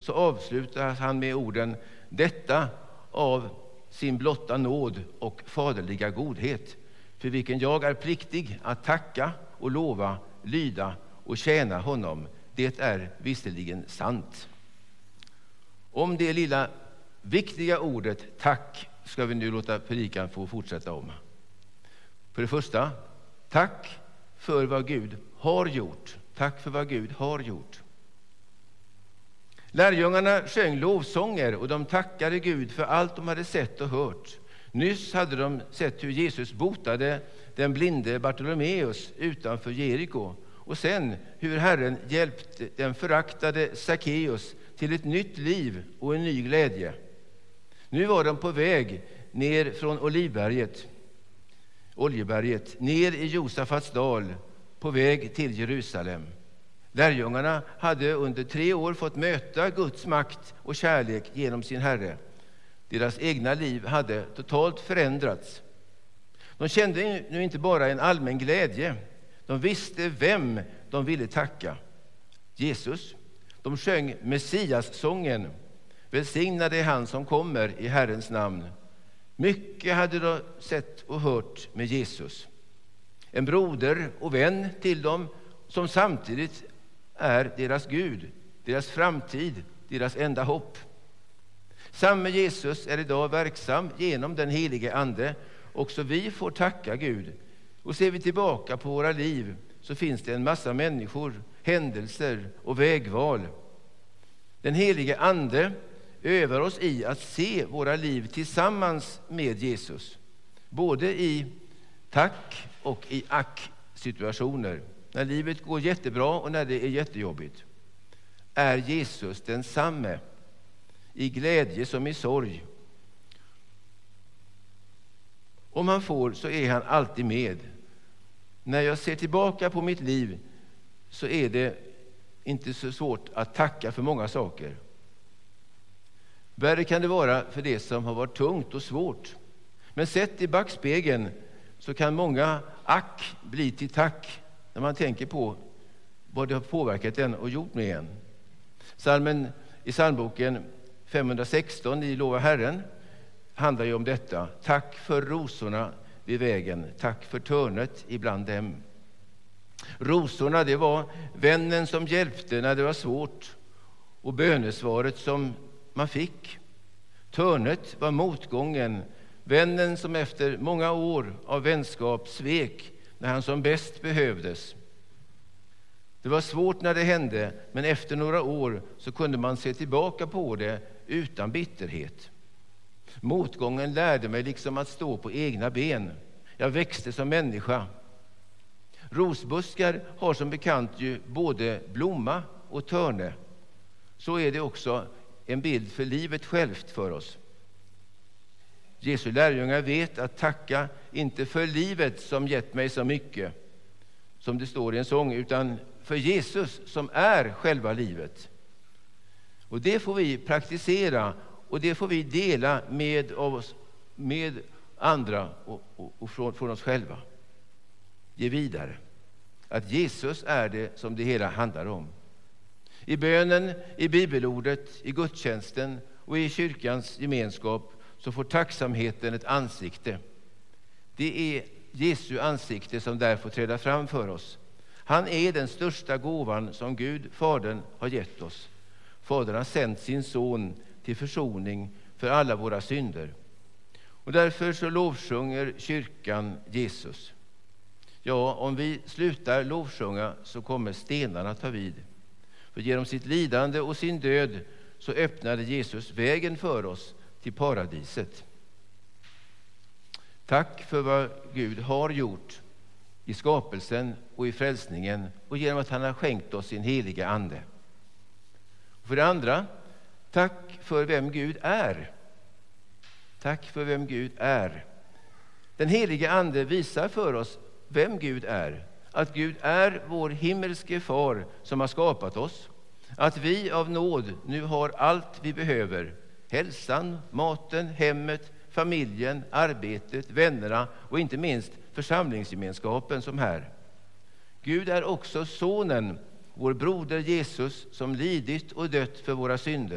så avslutar han med orden: detta av sin blotta nåd och faderliga godhet, för vilken jag är pliktig att tacka och lova, lyda och tjäna honom. Det är visserligen sant. Om det lilla viktiga ordet tack ska vi nu låta predikan få fortsätta om. För det första, tack för vad Gud har gjort. Tack för vad Gud har gjort. Lärjungarna sjöng lovsånger och de tackade Gud för allt de hade sett och hört. Nyss hade de sett hur Jesus botade den blinde Bartolomeus utanför Jeriko, och sen hur Herren hjälpte den föraktade Sackeus till ett nytt liv och en ny glädje. Nu var de på väg ner från Oljeberget, ner i Josafats dal, på väg till Jerusalem. Lärjungarna hade under 3 år fått möta Guds makt och kärlek genom sin Herre. Deras egna liv hade totalt förändrats. De kände nu inte bara en allmän glädje. De visste vem de ville tacka. Jesus. De sjöng Messias-sången. Välsignade är han som kommer i Herrens namn. Mycket hade de sett och hört med Jesus. En broder och vän till dem som samtidigt är deras Gud, deras framtid, deras enda hopp. Samme Jesus är idag verksam genom den helige Ande. Också vi får tacka Gud. Och ser vi tillbaka på våra liv så finns det en massa människor, händelser och vägval. Den helige Ande övar oss i att se våra liv tillsammans med Jesus. Både i tack och i ack-situationer. När livet går jättebra och när det är jättejobbigt. Är Jesus densamme i glädje som i sorg? Om han får så är han alltid med. När jag ser tillbaka på mitt liv så är det inte så svårt att tacka för många saker. Värre kan det vara för det som har varit tungt och svårt. Men sett i backspegeln så kan många ack bli till tack när man tänker på vad det har påverkat en och gjort med en. Psalmen i psalmboken 516 i Lova Herren handlar ju om detta. Tack för rosorna vid vägen, tack för törnet ibland dem. Rosorna, det var vännen som hjälpte när det var svårt och bönesvaret som man fick. Törnet var motgången, vännen som efter många år av vänskap svek när han som bäst behövdes. Det var svårt när det hände, men efter några år så kunde man se tillbaka på det utan bitterhet. Motgången lärde mig liksom att stå på egna ben. Jag växte som människa. Rosbuskar har som bekant ju både blomma och törne. Så är det också en bild för livet självt för oss. Jesu lärjungar vet att tacka inte för livet som gett mig så mycket, som det står i en sång, utan för Jesus som är själva livet. Och det får vi praktisera och det får vi dela med andra och från oss själva. Ge vidare. Att Jesus är det som det hela handlar om. I bönen, i bibelordet, i gudstjänsten och i kyrkans gemenskap så får tacksamheten ett ansikte. Det är Jesu ansikte som där får träda fram för oss. Han är den största gåvan som Gud, Fadern, har gett oss. Fadern har sänt sin son till försoning för alla våra synder. Och därför så lovsjunger kyrkan Jesus. Ja, om vi slutar lovsjunga så kommer stenarna ta vid. För genom sitt lidande och sin död så öppnade Jesus vägen för oss till paradiset. Tack för vad Gud har gjort i skapelsen och i frälsningen och genom att han har skänkt oss sin heliga ande. För det andra, tack för vem Gud är. Tack för vem Gud är. Den heliga ande visar för oss vem Gud är. Att Gud är vår himmelske far som har skapat oss. Att vi av nåd nu har allt vi behöver. Hälsan, maten, hemmet, familjen, arbetet, vännerna och inte minst församlingsgemenskapen som här. Gud är också sonen, vår broder Jesus, som lidit och dött för våra synder.